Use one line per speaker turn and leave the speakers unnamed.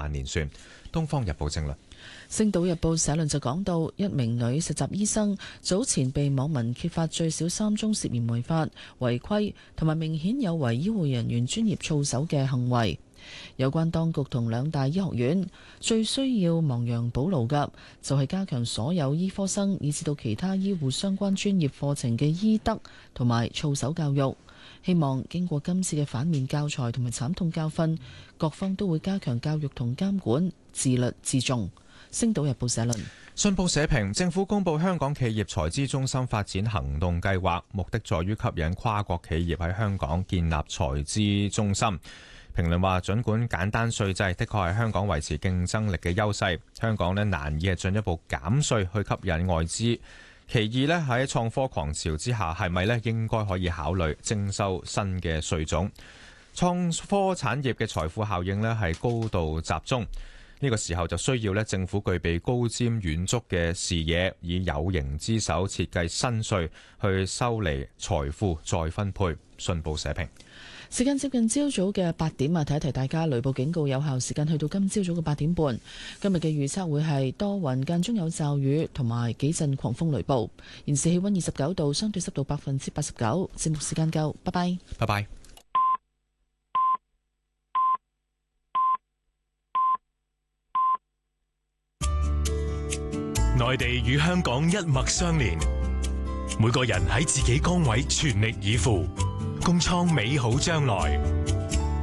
萬年船。東方日報正論。
星島日報社論就講到，一名女實習醫生早前被網民揭發最少3宗涉嫌違法、違規同埋明顯有違醫護人員專業操守嘅行為。有關當局同兩大醫學院最需要亡羊補牢嘅，就係加強所有醫科生以至到其他醫護相關專業課程嘅醫德同埋操守教育。希望經過今次嘅反面教材同埋慘痛教訓，各方都會加強教育同監管，自律自重。星島日報社論。
信報社評，政府公布香港企業財資中心發展行動計劃，目的在於吸引跨國企業喺香港建立財資中心。評論話，儘管簡單稅制的確係香港維持競爭力嘅優勢，香港難以進一步減稅去吸引外資。其二喺創科狂潮之下，係咪應該可以考慮徵收新嘅稅種？創科產業嘅財富效應係高度集中，呢個時候就需要政府具備高瞻遠矚嘅視野，以有形之手設計新稅去收離財富再分配。信報社評。
時間接近朝早嘅8點啊，提一提大家，雷暴警告有效時間去到今朝早嘅8點半。今日嘅預測會係多雲間中有驟雨同埋幾陣狂風雷暴。現時氣溫29度，相對濕度89%。節目時間夠，拜拜。
拜拜。
內地與香港一脈相連，每個人喺自己崗位全力以赴，共創美好將來。